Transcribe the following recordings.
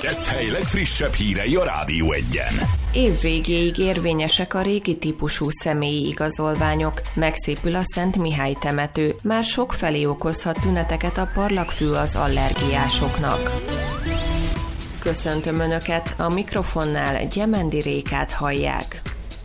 Keszthely legfrissebb hírei a Rádió Egyen. Év végéig érvényesek a régi típusú személyi igazolványok, megszépül a Szent Mihály temető, már sokfelé okozhat tüneteket a parlagfű az allergiásoknak. Köszöntöm Önöket, a mikrofonnál Gyemendi Rékát hallják.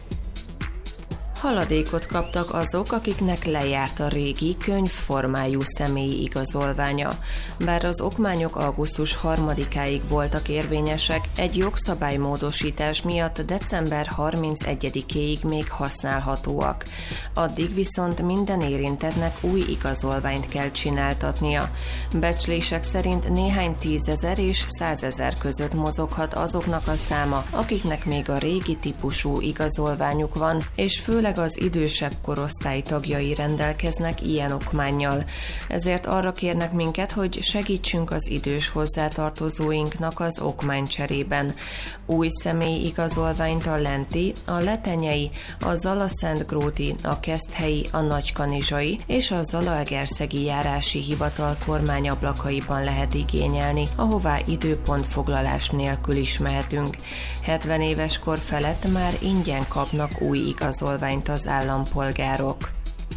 Haladékot kaptak azok, akiknek lejárt a régi könyvformájú személyi igazolványa. Bár az okmányok augusztus 3-áig voltak érvényesek, egy jogszabálymódosítás miatt december 31-éig még használhatóak. Addig viszont minden érintettnek új igazolványt kell csináltatnia. Becslések szerint néhány 10 000 és 100 000 között mozoghat azoknak a száma, akiknek még a régi típusú igazolványuk van, és főleg az idősebb korosztály tagjai rendelkeznek ilyen okmánnyal. Ezért arra kérnek minket, hogy segítsünk az idős hozzátartozóinknak az okmány cserében. Új személyi igazolványt a Lenti, a Letenyei, a Zalaszentgróti, a Keszthelyi, a Nagykanizsai és a Zalaegerszegi járási hivatal kormányablakaiban lehet igényelni, ahová időpontfoglalás nélkül is mehetünk. 70 éves kor felett már ingyen kapnak új igazolványt az állampolgárok.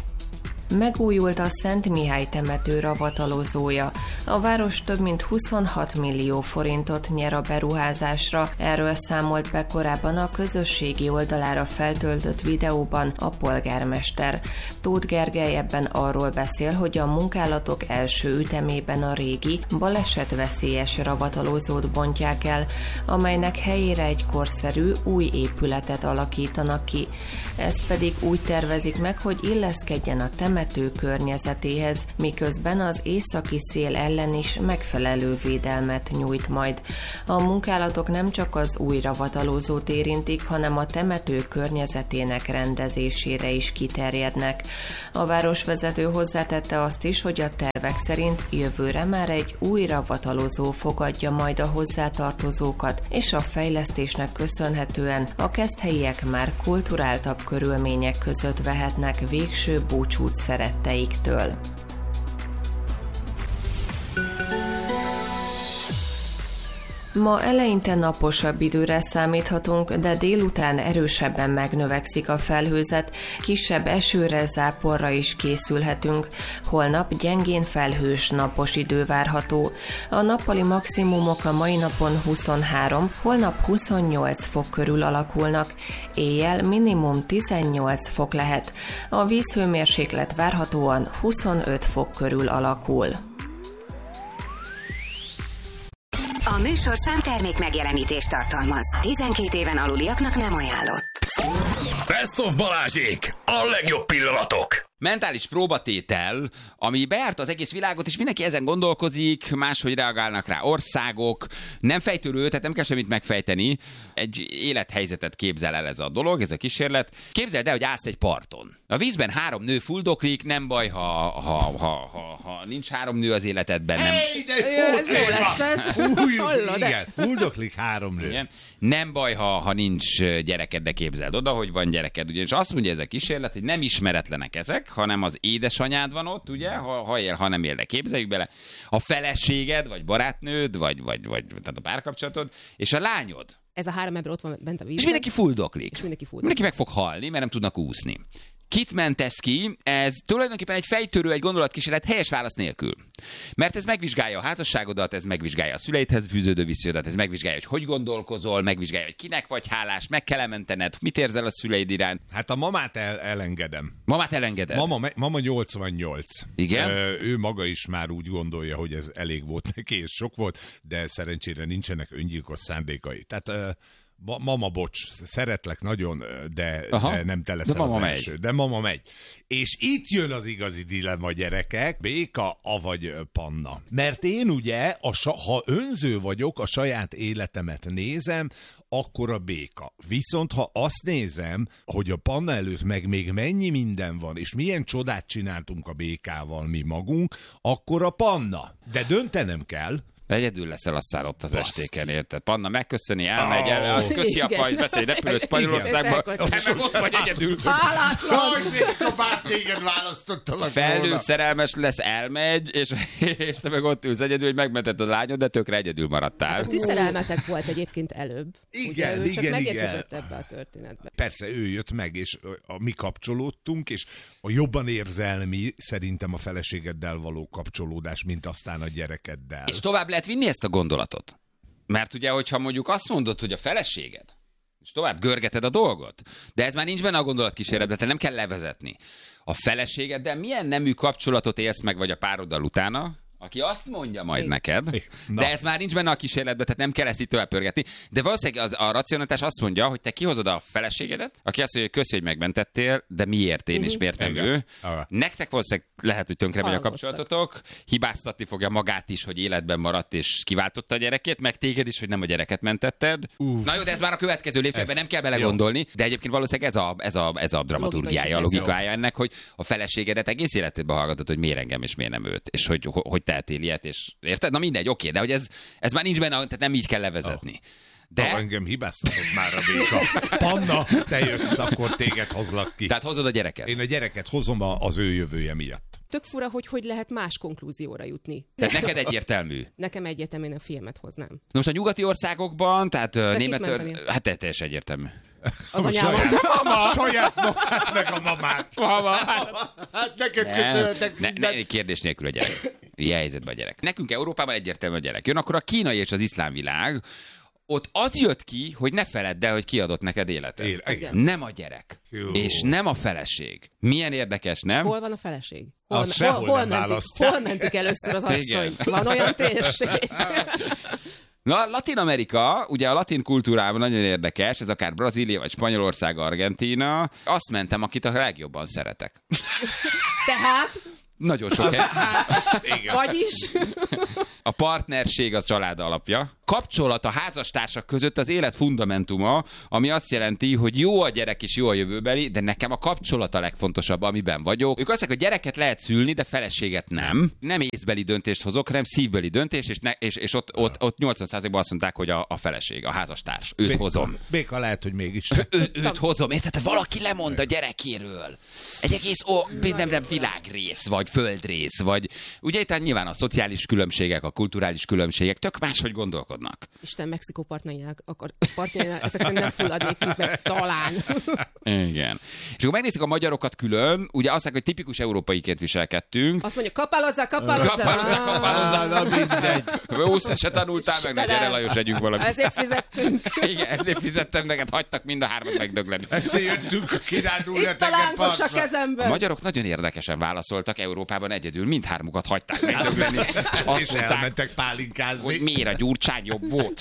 Megújult a Szent Mihály temető ravatalozója. A város több mint 26 millió forintot nyer a beruházásra, erről számolt be korábban a közösségi oldalára feltöltött videóban a polgármester. Tóth Gergely ebben arról beszél, hogy a munkálatok első ütemében a régi, balesetveszélyes ravatalozót bontják el, amelynek helyére egy korszerű, új épületet alakítanak ki. Ezt pedig úgy tervezik meg, hogy illeszkedjen a temető környezetéhez, miközben az északi szél ellen is megfelelő védelmet nyújt majd. A munkálatok nem csak az új ravatalozót érintik, hanem a temető környezetének rendezésére is kiterjednek. A városvezető hozzátette azt is, hogy a tervek szerint jövőre már egy új ravatalozó fogadja majd a hozzátartozókat, és a fejlesztésnek köszönhetően a keszthelyiek már kulturáltabb körülmények között vehetnek végső búcsút szeretteiktől. Ma eleinte naposabb időre számíthatunk, de délután erősebben megnövekszik a felhőzet, kisebb esőre, záporra is készülhetünk. Holnap gyengén felhős napos idő várható. A nappali maximumok a mai napon 23, holnap 28 fok körül alakulnak, éjjel minimum 18 fok lehet. A vízhőmérséklet várhatóan 25 fok körül alakul. A műsorszám termék megjelenítést tartalmaz. 12 éven aluliaknak nem ajánlott. Best of Balázsék! A legjobb pillanatok! Mentális próbatétel, ami bejárta az egész világot, és mindenki ezen gondolkozik, máshogy reagálnak rá országok. Nem fejtörő, tehát nem kell semmit megfejteni. Egy élethelyzetet képzel el ez a dolog, ez a kísérlet. Képzeld el, hogy állsz egy parton. A vízben 3 nő fuldoklik, nem baj, ha nincs 3 nő az életedben. Nem. Ez jó lesz ez. Igen, fuldoklik 3 nő. Igen. Nem baj, ha nincs gyereked, de képzeld oda, hogy van gyereked. Ugyanis azt mondja ez a kísérlet, hogy nem ismeretlenek ezek, hanem az édesanyád van ott, ugye, ha él, ha nem él, de képzeljük bele, a feleséged, vagy barátnőd, vagy tehát a párkapcsolatod, és a lányod. Ez a 3 ember ott van bent a vízben. És mindenki fuldoklik. Mindenki meg fog halni, mert nem tudnak úszni. Kit mentesz ki? Ez tulajdonképpen egy fejtörő, egy gondolatkísérlet helyes válasz nélkül. Mert ez megvizsgálja a házasságodat, ez megvizsgálja a szüleidhez fűződő viszonyodat, ez megvizsgálja, hogy gondolkozol, megvizsgálja, hogy kinek vagy hálás, meg kell mentened, mit érzel a szüleid iránt. Hát a mamát elengedem. Mamát elengeded? Mama 88. Igen? Ő maga is már úgy gondolja, hogy ez elég volt neki, és sok volt, de szerencsére nincsenek öngyilkos szándékai. Tehát mama, bocs, szeretlek nagyon, de nem te leszel az első. De mama megy. És itt jön az igazi dilemma, gyerekek, béka, avagy panna. Mert én ugye, ha önző vagyok, a saját életemet nézem, akkor a béka. Viszont ha azt nézem, hogy a panna előtt meg még mennyi minden van, és milyen csodát csináltunk a békával mi magunk, akkor a panna. De döntenem kell. Egyedül leszel aztán ott az estéken, érted? Panna megköszöni, elmegy, azt köszi apa, és beszélj repülőt Spanyolországba, te meg ott vagy egyedül. Hálátlan! Ha bár téged választottalak Felnő szerelmes lesz, elmegy, és te meg ott ülsz egyedül, hogy megmented a lányod, de tökre egyedül maradtál. A ti szerelmetek volt egyébként előbb. Igen, ugye, ő csak igen, megérkezett ebbe a történetbe. Persze, ő jött meg, és mi kapcsolódtunk, és a jobban érzelmi szerintem a feleségeddel való kapcsolódás, mint aztán a gyerekeddel. És tovább lehet vinni ezt a gondolatot. Mert ugye, hogyha mondjuk azt mondod, hogy a feleséged, és tovább görgeted a dolgot, de ez már nincs benne a gondolatkísérletben, te nem kell levezetni. A feleségeddel milyen nemű kapcsolatot élsz meg, vagy a pároddal utána, aki azt mondja majd neked, de ez már nincs benne a kísérletben, tehát nem kell ezt itt tovább pörgetni. De valószínűleg a racionalitás azt mondja, hogy te kihozod a feleségedet, aki azt mondja, hogy köszi, hogy megmentettél, de miért én és miért nem ő. Nektek valószínűleg lehet, hogy tönkre megy a kapcsolatotok, hibáztatni fogja magát is, hogy életben maradt és kiváltotta a gyerekét, meg téged is, hogy nem a gyereket mentetted. Na jó, de ez már a következő lépcsőben, nem kell belegondolni, de egyébként valószínűleg ez a dramaturgiája, a logikája ennek, hogy a feleségedet egész életedben hallgatod, hogy miért engem és miért nem őt, és hogy tehetél ilyet, és érted? Na mindegy, oké, de hogy ez már nincs benne, tehát nem így kell levezetni. De engem hibáztatott már a béka. Panna, te jössz, akkor téged hozlak ki. Tehát hozod a gyereket. Én a gyereket hozom az ő jövője miatt. Tök fura, hogy lehet más konklúzióra jutni. Tehát neked egyértelmű. Nekem egyértelmű, én a filmet hoznám. Na most a nyugati országokban, tehát hát teljesen egyértelmű. Az anyám. Saját magát, meg a mamát. Hát neked köszönhetek mindent. Kérdés nélkül a gyerek. Ilyen helyzetben a gyerek. Nekünk Európában egyértelmű a gyerek. Jön akkor a kínai és az iszlám világ. Ott az jött ki, hogy ne feledd el, hogy kiadott neked életet. Nem a gyerek. Jó. És nem a feleség. Milyen érdekes, nem? Hol van a feleség? Hol mentik először az asszony? Van olyan térség? Na, Latin-Amerika, ugye a latin kultúrában nagyon érdekes, ez akár Brazília, vagy Spanyolország, Argentína. Azt mentem, akit a legjobban szeretek. Tehát? Nagyon sok Vagyis? A partnerség az család alapja. Kapcsolat a házastársak között az élet fundamentuma, ami azt jelenti, hogy jó a gyerek és jó a jövőbeli, de nekem a kapcsolat a legfontosabb, amiben vagyok. Ők azt mondják, hogy gyereket lehet szülni, de feleséget nem. Nem észbeli döntést hozok, hanem szívbeli döntés, és ott 80%-ban azt mondták, hogy a feleség, a házastárs. Őt hozom. Béka lehet, hogy mégis. Őt hozom. Érted? Valaki lemond a gyerekéről. Egy egész nem világrész, vagy földrész, vagy ugye itt nyilván a szociális különbségek, a kulturális különbségek tök máshogy gondolkodnak. Isten Mexikó partnerjének ezek szerint nem fulladnék vízbe, talán. Igen. És akkor megnézzük a magyarokat külön, ugye azt mondják, hogy tipikus európaiként viselkedtünk. Azt mondja, kapálozza. Na mindegy. Úszra se tanultál meg, ne gyere Lajos, együnk valamit. Ezért fizettünk. Igen, ezért fizettem neked, hagytak mind a hármat megdögleni. Ezért jöttünk kirándulni itt a lángos a kezemben. A magyarok nagyon érdekesen válaszoltak, Európában egyedül, mindhármukat hagyták megdögleni. És elmentek pálinkázni. Hogy miért a Gyurcsány jobb volt?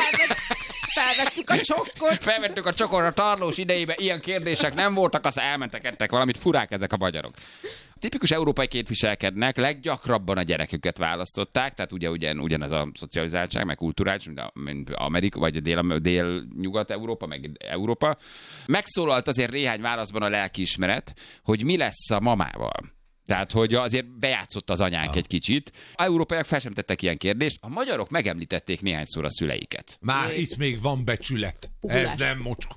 Felvettük a csokkot. Felvettük a csokkot a Tarlós idejében, ilyen kérdések nem voltak, aztán elmentek, ettek valamit, furák ezek a magyarok. Tipikus európai viselkednek, leggyakrabban a gyereküket választották, tehát ugyanez a szocializáltság, meg kulturális, mint Amerika, vagy dél-nyugat-Európa, meg Európa. Megszólalt azért néhány válaszban a lelkiismeret, hogy mi lesz a mamával. Tehát, hogy azért bejátszott az anyánk egy kicsit. A európaiak fel sem tettek ilyen kérdést, a magyarok megemlítették néhányszor a szüleiket. Már itt még van becsület. Pugulás. Ez nem mocskó.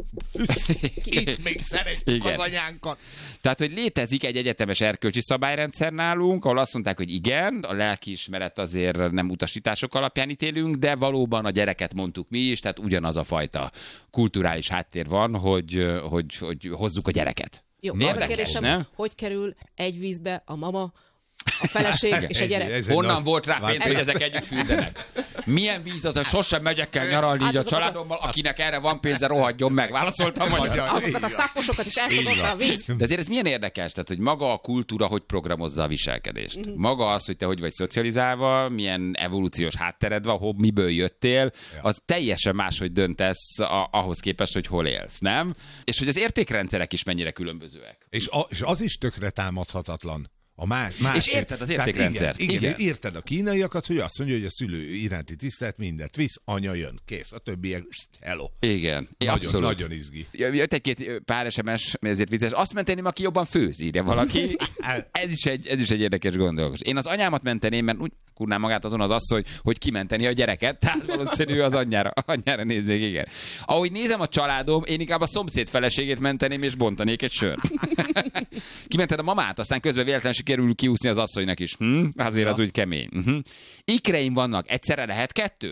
Itt még szeretjük az anyánkat. Tehát, hogy létezik egy egyetemes erkölcsi szabályrendszer nálunk, ahol azt mondták, hogy igen, a lelkiismeret azért nem utasítások alapján ítélünk, de valóban a gyereket mondtuk mi is, tehát ugyanaz a fajta kulturális háttér van, hogy hozzuk a gyereket. Jó, az a kérdésem, hogy kerül egy vízbe a mama, a feleség és a gyerek? Honnan volt rá pénz, hogy ezek együtt fürdenek? Milyen víz az, hogy sosem megyek el nyaralni így a családommal, akinek erre van pénze, rohadjon meg. Válaszoltam magyar. Azokat a szaposokat is elsodotta a víz. De azért ez milyen érdekes, tehát, hogy maga a kultúra hogy programozza a viselkedést. Maga az, hogy te hogy vagy szocializálva, milyen evolúciós háttered van, miből jöttél, az teljesen máshogy döntesz ahhoz képest, hogy hol élsz, nem? És hogy az értékrendszerek is mennyire különbözőek. És az is tökre támadhatatlan. És érted az értékrendszert. Igen, érted a kínaiakat, hogy azt mondja, hogy a szülő iránti tisztelet mindent visz, anya jön, kész, a többiek, hello. Igen, nagyon izgi. Jött egy-két pár SMS, ezért vicces. Azt menteném, aki jobban főz, írja valaki. Ez is egy érdekes gondolkodás. Én az anyámat menteném, mert úgy kurná magát azon az asszony, hogy kimenteni a gyereket, tehát valószínű az anyjára nézzék, igen. Ahogy nézem a családom, én inkább a szomszéd feleségét menteném, és bontanék egy sört. Kimented a mamát, aztán közben véletlenül sikerül kiúszni az asszonynak is. Azért az úgy kemény. Ikreim vannak, egyszerre lehet 2?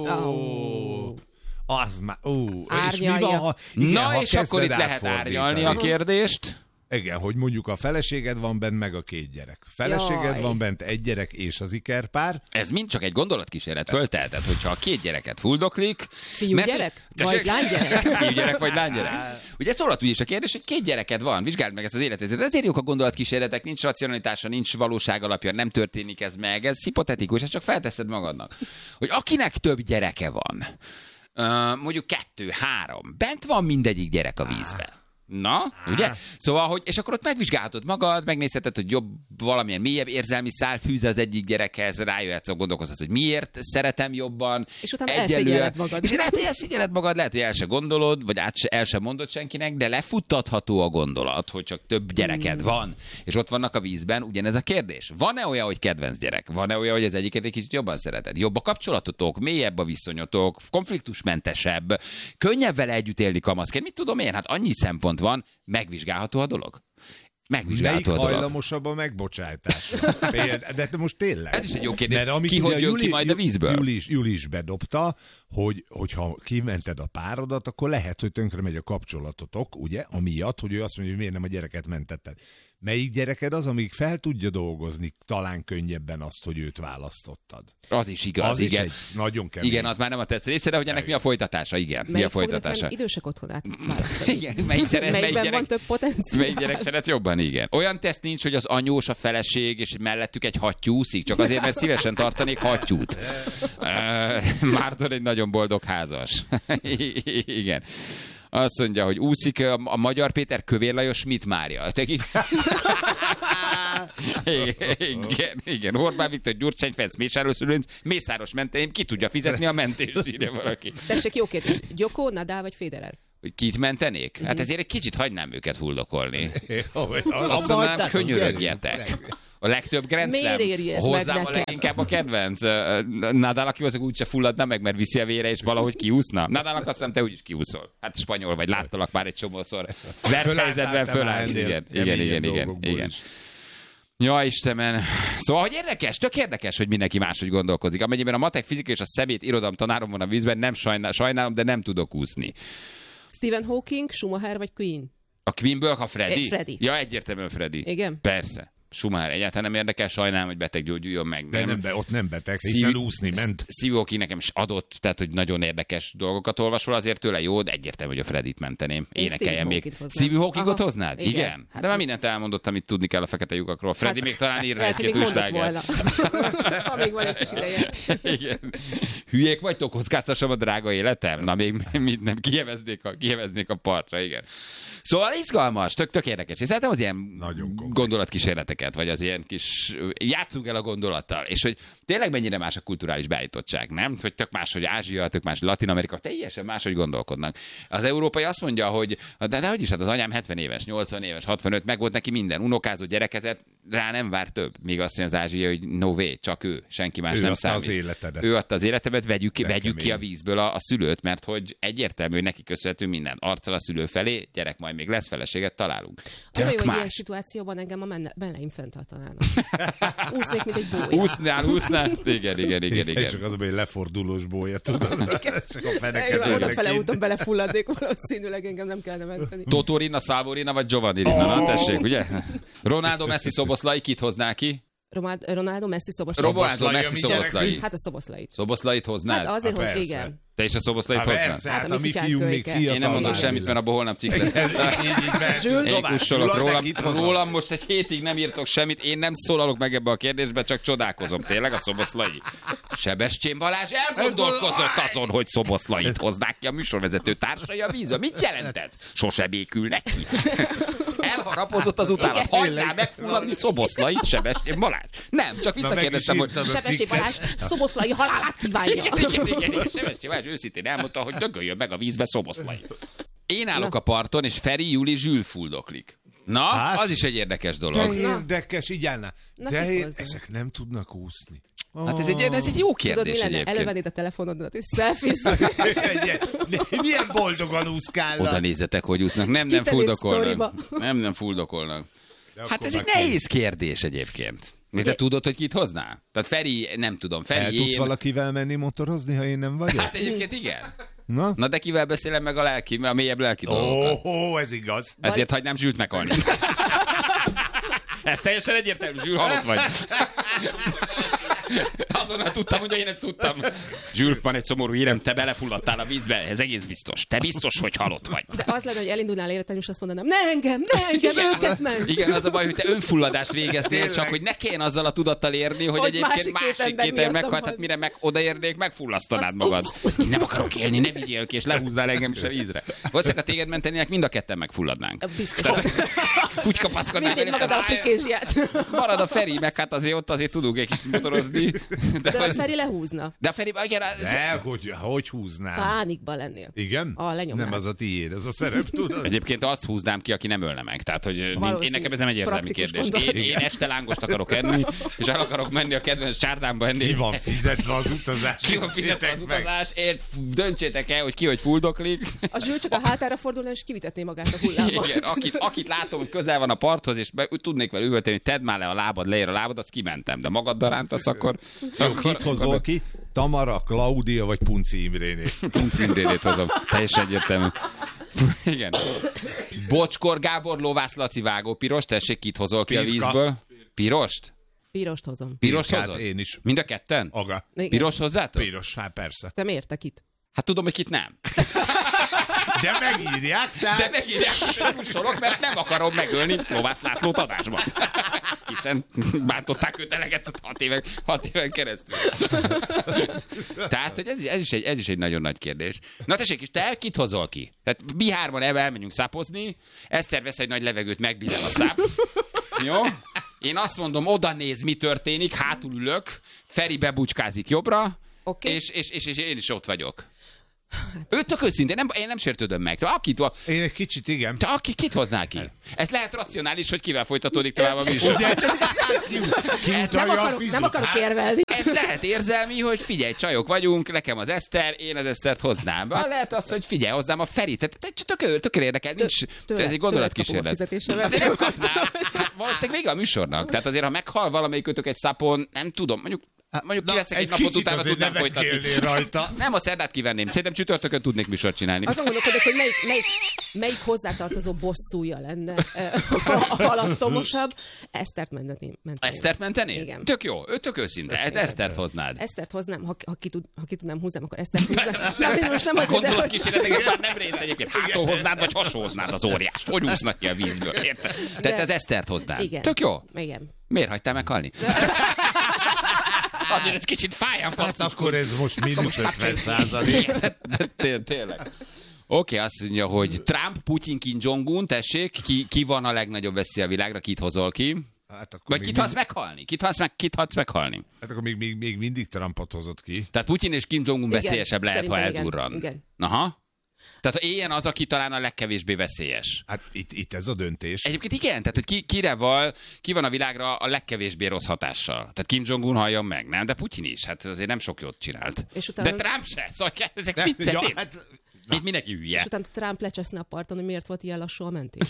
Az már... És mi van, és akkor itt lehet árnyalni a kérdést. Igen, hogy mondjuk a feleséged van bent, meg a 2 gyerek. Feleséged van bent, 1 gyerek és az ikerpár. Ez mind csak egy gondolatkísérlet. Fölteheted, hogyha a 2 gyereket fuldoklik. Fiúgyerek? Vagy lánygyerek? Fiúgyerek vagy lánygyerek. Ugye szólhat úgy is a kérdés, hogy 2 gyereked van. Vizsgáld meg ezt az életet. Ezért jók a gondolatkísérletek, nincs racionalitása, nincs valóság alapja, nem történik ez meg. Ez hipotetikus, ezt csak felteszed magadnak. Hogy akinek több gyereke van, mondjuk 2-3, bent van mindegyik gyerek a vízben. Na, ugye? Szóval, hogy, és akkor ott megvizsgálhatod magad, megnézheted, hogy jobb, valamilyen mélyebb érzelmi szál fűz az egyik gyerekhez, rájöhetsz, gondolkozhatsz, hogy miért szeretem jobban. És utána elszigyeled magad. És lehet, hogy elszigyeled magad, lehet, hogy el se gondolod, vagy el sem mondod senkinek, de lefuttatható a gondolat, hogy csak több gyereked van, és ott vannak a vízben, ugyanez a kérdés. Van-e olyan, hogy kedvenc gyerek? Van-e olyan, hogy az egyiket egy kicsit jobban szereted? Jobb a kapcsolatotok, mélyebb a viszonyotok, konfliktusmentesebb, könnyebb vele együtt élni kamaszként? Mit tudom én? Hát annyi szempont van, megvizsgálható a dolog. Megvizsgálható a dolog. Melyik hajlamosabb a megbocsátásra? De most tényleg. Ez is egy jó kérdés. Ki hogy jön ki majd a vízből? Juli is bedobta, hogyha kimented a párodat, akkor lehet, hogy tönkre megy a kapcsolatotok, ugye? Amiatt, hogy ő azt mondja, hogy miért nem a gyereket mentetted. Melyik gyereked az, amíg fel tudja dolgozni talán könnyebben azt, hogy őt választottad? Az is igaz, az igen. Is nagyon kemény. Igen, az már nem a teszt része, de hogy ennek mi a folytatása? Igen, mi a folytatása? Idősek otthonát választani. Igen, melyik van több potenciál? Melyik gyerek szeret jobban? Igen. Olyan teszt nincs, hogy az anyós, a feleség, és mellettük egy hattyú úszik, csak azért, mert szívesen tartanék hattyút. Márton egy nagyon boldog házas. Igen. Azt mondja, hogy úszik a Magyar Péter, Kövér Lajos, Schmidt Mária. Igen. Orbán Viktor, Gyurcsány Ferenc, Mészáros menteném, ki tudja fizetni a mentést, írja valaki. Tessék, jó kérdés. Gyoko, Nadal vagy Federer? Hogy kit mentenék? Hát ezért egy kicsit hagynám őket fuldokolni. Azt mondanám, könyörögjetek. A legtöbb Grand Slam. Hozzám a leginkább a kedvenc. Nadal, aki azok úgyse fulladna meg, mert viszi a vére, és valahogy kiúszna. Nadalnak azt hiszem, te úgyis kiúszol. Hát spanyol vagy, láttalak már egy csomószor. Verthelyzetben fölállt. Igen. Ja, Istenem. Szóval, hogy érdekes, tök érdekes, hogy mindenki máshogy gondolkozik. Amennyiben a matek, fizika és a szemét irodalom tanárom van a vízben, nem sajnálom, de nem tudok úszni. Stephen Hawking, Schumacher vagy Queen? A Queenből a Freddy? Freddy. Ja, egyértelműen Freddy. Igen? Persze. Schumacher egyáltalán nem érdekel, sajnálom, hogy beteg gyógyuljon meg. De ott nem beteg, hiszen úszni ment. Steve Hawking nekem is adott, tehát hogy nagyon érdekes dolgokat olvasol, azért tőle jó, de egyértelmű, hogy a Freddit menteném. Énekeljen még. Steve Hawkingot hoznád? Igen. Hát de már mindent elmondott, amit tudni kell a fekete lyukakról. Freddy még talán írna egy-két újságot. Amíg van egy kis ideje. Igen. Hülyék vagytok, kockáztassam a drága életem? Na még nem kiheveznék a partra, igen. Szóval izgalmas, tök érdekes. És szeretem az ilyen gondolatkísérleteket, vagy az ilyen kis játszunk el a gondolattal, és hogy tényleg mennyire más a kulturális beállítottság, nem? Hogy tök más, hogy Ázsia, tök más, Latin Amerika, teljesen máshogy gondolkodnak. Az európai azt mondja, hogy de hogy is, hát az anyám 70 éves, 80 éves, 65, meg volt neki minden, unokázott, gyerekezett, rá nem vár több. Még azt mondja az Ázsia, hogy no way, csak ő, senki más nem számít. Az életedet. Ő adta az életedet, vegyük ki a vízből a szülőt, mert hogy egyértelmű, hogy neki köszönhető minden. Arccal a szülő felé, gyerek majd még lesz, feleséget találunk. Az a jó, hogy ilyen szituációban engem a melleim fenntartanának. Úsznék, mint egy bója. Úsznál. Igen. Csak az, hogy lefordulós bója, tudod. Csak a feneket. Odafele úton belefulladnék, valószínűleg engem nem kellene menteni. Totorina, Salvorina vagy Giovanni Rina, na tessék, ugye? Ronaldo, Messi, Szoboszlai, kit hozná ki? Ronaldo, Messi, Szoboszlai. Hát a Szoboszlait. Szoboszlait hoznád? Hát azért, hogy igen. Te is a Szoboszlait hoznád? Hát a mi fiúk még fiatal. Én nem mondom semmit, mert abban holnap cikk lesz. Én kussolok rólam, most egy hétig nem írtok semmit, én nem szólalok meg ebbe a kérdésbe, csak csodálkozom. Tényleg a Szoboszlai? Sebestyén Balázs elgondolkozott azon, hogy Szoboszlait hoznák ki a műsorvezető társai a vízbe. Mit jelentett? Sose békülnek ki. Elharapozott az utálat. Hagynál megfulladni Szoboszlait, Sebestyén Balázs? Nem, csak visszakérdeztem, hogy Sebestyén Balázs Szoboszlai halálát kívánja. Igen, Sebestyén Balázs őszintén elmondta, hogy dögöljön meg a vízbe Szoboszlai. Én állok a parton, és Feri, Juli, Zsül fuldoklik. Na, hát, az is egy érdekes dolog. De érdekes, így állná. De ezek nem tudnak úszni. Hát ez egy jó kérdés. Tudod, mi lenne? Elővennéd a telefonodat és selfie-t. Milyen boldogan úszkálnak. Oda nézzetek, hogy úsznak. Nem fuldokolnak. Nem fuldokolnak. Hát ez egy nehéz kérdés egyébként. Te tudod, hogy kit hoznál? Tehát Feri, nem tudom. Feri, tudsz valakivel menni motorozni, ha én nem vagyok? Hát egyébként igen. Na de kivel beszélem meg a mélyebb lelki dolgokat? Ez igaz. Ezért hagynám Zsült meghalni. Ez teljesen egyértelmű, Zsül, halott vagy. Azonnal tudtam, hogy én ezt tudtam. Zsül, van egy szomorú hírem, te belefulladtál a vízbe, ez egész biztos. Te biztos, hogy halott vagy. De az lenne, hogy elindulnál életem, és azt mondanám, ne engem, őket ment. Igen, az a baj, hogy te önfulladást végeztél, csak hogy ne kelljen azzal a tudattal érni, hogy egyébként másik két ember meghalt, hát mire odaérnék, megfullasztanád magad. Én nem akarok élni, ne vigyél ki, és lehúznál engem is a vízre. Valószínűleg a téged mentenének, mind a ketten megfulladnánk. Biztos. Úgy kapaszkodnánk. Mindig magad a pikézsiát. Marad a Feri, meg hát azért tudunk egy kis motorozni. De a Feri lehúzna. De a Feri, igen, hogy húznám? Pánikban lennél. Igen? Nem az a tiéd, ez a szerep, tudod? Egyébként azt húznám ki, aki nem ölne meg. Tehát, hogy én nekem ez nem egy érzelmi kérdés. Én este lángost akarok enni, és el akarok menni a kedvenc csárdámba enni. Ki van fizetve az utazás? Döntsétek el, hogy ki hogy fuldoklik. A Zsül csak a hátára fordulna, és kivitetné magát a hullámba. Igen, akit látom, hogy közel van a parthoz, és tudnék vele üvölteni, tedd már le a lábad, leér a lábad, azt kimentem. De magaddal rántasz, akkor kit hozol ki? Tamara, Klaudia vagy Punci Imrénét? Punci Imrénét hozom. Teljesen egyértelmű. Igen. Bocskor Gábor, Lovász Laci, Vágó Piros, tessék, kit hozol ki a vízből? Pirost? Pirost hozom. Pirost hozod? Én is. Mind a ketten? Aga. Piros hozzátok? Piros, hát persze. Te miért, te kit? Hát tudom, hogy kit nem. De megírják, De megírják, sorok, mert nem akarom megölni Lovász Lászlót adásban. Hiszen bántották őt eleget 6 éven keresztül. Tehát, hogy ez is egy nagyon nagy kérdés. Na tessék, és te kit hozol ki? Tehát mi hárman elmegyünk szápozni, Eszter vesz egy nagy levegőt, megbillen a száp. Jó? Én azt mondom, oda néz, mi történik, hátul ülök, Feri bebucskázik jobbra, és én is ott vagyok. Őt tök őszintén, én nem sértődöm meg. Én egy kicsit, igen. Te kit hoznál ki? Ez lehet racionális, hogy kivel folytatódik tovább a műsor. Nem akarok érvelni. Ez lehet érzelmi, hogy figyelj, csajok vagyunk, nekem az Eszter, én az Esztert hoznám. Lehet az, hogy figyelj, hoznám a Ferit. Tehát tök érdekel, ez egy gondolatkísérlet. De nem kapnál. Hát valószínűleg vége a műsornak. Tehát azért, ha meghal valamelyikötök egy szapon, nem tudom, mondjuk kiveszek egy napot utána, tudnám folytatni. Rajta. Nem, a szerdát kivenném. Szerintem csütörtökön tudnék műsort csinálni. Azon gondolkodok, hogy melyik hozzátartozó bosszúja lenne a halattomosabb. Esztert menteném. Esztert mentenél? Igen. Tök jó, tök őszinte. Esztert hoznád. Esztert hoznám, ha ki tudnám húznám, akkor Esztert hoznám. Most nem a gondolatkísérletek már nem rész egyébként. Hától hoznád, vagy hasonló hoznád az óriást. Hogy úsznak ki a vízből, érted? Tehát az Esztert hoznád. Igen. Tök jó. Igen. Miért hagytál meghalni? Azért ez kicsit fájám. Hát akkor ez most mínusz 50%. Tényleg. Oké, azt mondja, hogy Trump, Putyin, Kim Jong-un, tessék, ki van a legnagyobb veszély a világra, kit hozol ki? Hát vagy kit hagysz meghalni? Kit hagysz meghalni? Hát akkor még mindig Trumpot hozott ki. Tehát Putyin és Kim Jong-un veszélyesebb lehet, ha eldurran. Igen. Aha. Tehát éljen az, aki talán a legkevésbé veszélyes. Hát itt ez a döntés. Egyébként igen, tehát hogy ki van a világra a legkevésbé rossz hatással. Tehát Kim Jong-un halljon meg, nem? De Putyin is, hát azért nem sok jót csinált. De Trump se, szóval ezek mit tennél? Itt mindenki hülye. És utána Trump lecseszne a parton, hogy miért volt ilyen lassú a mentés.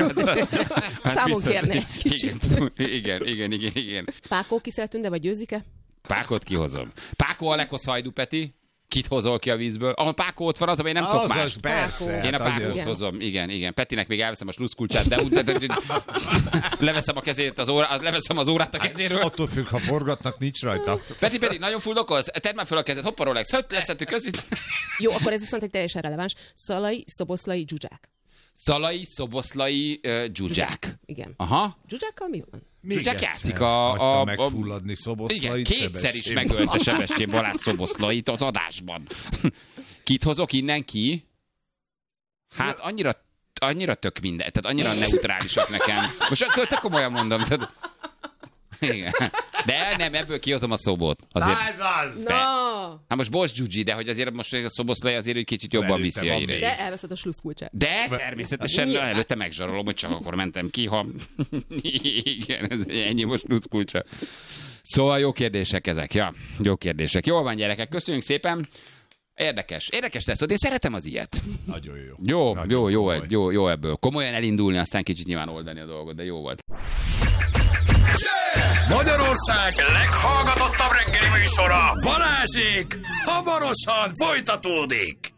Számon kérne egy kicsit. Igen. Pákó Kiszeltünde, vagy Győzike? Pákot kihozom. Pákó a Lekosz Hajdú Peti. Kit hozol ki a vízből? Ahol Pákó ott van, az, amely nem tudok más. Persze. Én a Pákót hozom. Igen. Petinek még elveszem a sluszkulcsát, de leveszem a kezét, leveszem az órát a kezéről. Attól függ, ha forgatnak, nincs rajta. Peti, nagyon fuldokolsz? Tedd már fel a kezed, hoppa Rolex, leszettük között. Jó, akkor ez viszont egy teljesen releváns. Szalai, Szoboszlai, Zsuzsák. Szalai, Szoboszlai, Zsuzsák. Igen. Aha. Zsuzsákkal mi van? Zsuzsák játszik a megfulladni Szoboszlait. Igen, kétszer is megölte Sebestyén Balázs Szoboszlait az adásban. Kit hozok innen ki? Hát annyira tök minden, tehát annyira neutrálisak nekem. Most tök komolyan mondom. Igen. De nem, ebből kihozom a szobot. Azért... Ez az! Hát most Boss Gyugyi, de hogy azért most a szoboszlai azért egy kicsit jobban viszi a hírét. De elveszed a sluszkulcsát. De természetesen előtte megzsarolom, hogy csak akkor mentem ki, ha... Igen, ez ennyi most sluszkulcsa. Szóval jó kérdések ezek, ja. Jó kérdések. Jól van, gyerekek, köszönjük szépen. Érdekes lesz, én szeretem az ilyet. Nagyon jó. Jó ebből. Komolyan elindulni, aztán kicsit nyilván oldani a dolgot, de jó volt. Magyarország leghallgatottabb reggeli műsora, Balázsék, hamarosan folytatódik.